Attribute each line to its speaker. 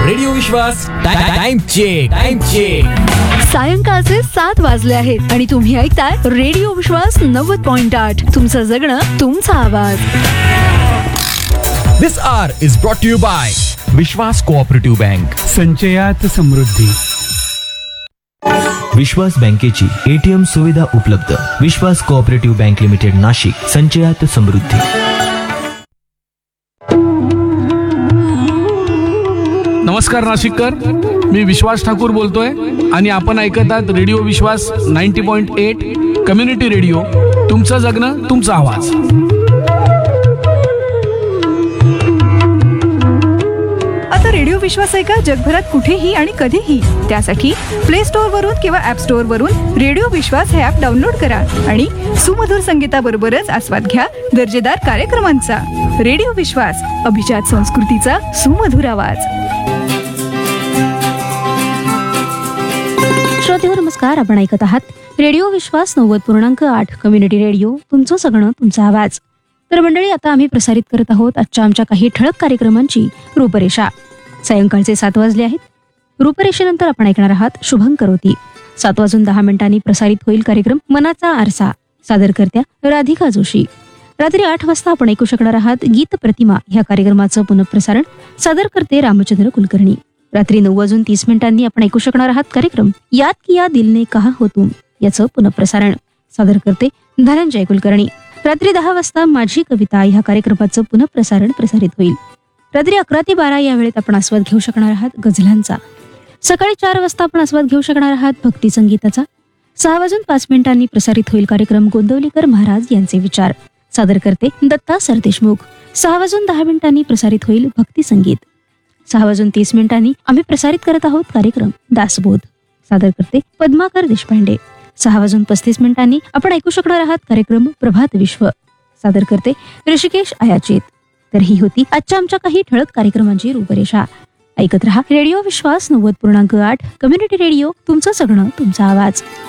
Speaker 1: Radio विश्वास time check.
Speaker 2: सायंकाळचे 7 वाजले आहेत आणि तुम्ही ऐकताय रेडिओ विश्वास 90.8. तुमचं जगणं तुमचा आवाज.
Speaker 1: This hour is brought to you by Vishwas cooperative bank.
Speaker 3: संचयात समृद्धी.
Speaker 4: विश्वास बँकेची ATM सुविधा उपलब्ध. विश्वास कोऑपरेटिव्ह बँक लिमिटेड नाशिक. संचयात समृद्धी.
Speaker 5: नमस्कार नाशिककर, मी विश्वास ठाकूर बोलतोय आणि आपण ऐकत आहात रेडिओ विश्वास 90.8 कम्युनिटी रेडिओ. तुमचं जगणं तुमचा आवाज.
Speaker 6: आता रेडिओ विश्वास ऐका जगभरात कुठेही आणि कधीही. त्यासाठी प्ले स्टोअर वरून किंवा ऍप स्टोअर वरून रेडिओ विश्वास हे ऍप डाउनलोड करा आणि सुमधुर संगीताबरोबरच आस्वाद घ्या दर्जेदार कार्यक्रमांचा. रेडिओ विश्वास, अभिजात संस्कृतीचा सुमधुर आवाज.
Speaker 7: श्रोतेहो नमस्कार, आपण ऐकत आहात रेडिओ विश्वास 90.8 कम्युनिटी रेडिओ. तुमचं सगळं तुमचा आवाज. तर मंडळी, आता आम्ही प्रसारित करत आहोत आजच्या आमच्या काही ठळक कार्यक्रमांची रूपरेषा. सायंकाळचे 7 वाजले आहेत. रूपरेषेनंतर आपण ऐकणार आहात शुभं करोती. 7:10 प्रसारित होईल कार्यक्रम मनाचा आरसा. सादरकर्त्या राधिका जोशी. रात्री 8 वाजता आपण ऐकू शकणार आहात गीत प्रतिमा ह्या कार्यक्रमाचं पुनःप्रसारण. सादर करते रामचंद्र कुलकर्णी. रात्री 9:30 आपण ऐकू शकणार आहात कार्यक्रम याद किया दिल ने कहा हो तुम याचं पुनःप्रसारण. सादर करते धनंजय कुलकर्णी. रात्री 10 वाजता माझी कविता ह्या कार्यक्रमाचं पुनःप्रसारण प्रसारित होईल. रात्री 11 ते 12 या वेळेत आपण आस्वाद घेऊ शकणार आहात गझलांचा. सकाळी 4 वाजता आपण आस्वाद घेऊ शकणार आहात भक्ती संगीताचा. 6:05 प्रसारित होईल कार्यक्रम गोंदवलीकर महाराज यांचे विचार. सादर करते दत्ता सरदेशमुख. 6:10 प्रसारित होईल भक्ती संगीत. 6:30 आम्ही प्रसारित करत आहोत कार्यक्रम दासबोध. सादर करते पद्माकर देशपांडे. 6:35 आपण ऐकू शकणार आहात कार्यक्रम प्रभात विश्व. सादर करते ऋषिकेश आयाचित. तर ही होती आजच्या आमच्या काही ठळक कार्यक्रमांची रूपरेषा. ऐकत रहा रेडिओ विश्वास 90.8 कम्युनिटी रेडिओ. तुमचं सगळं तुमचा आवाज.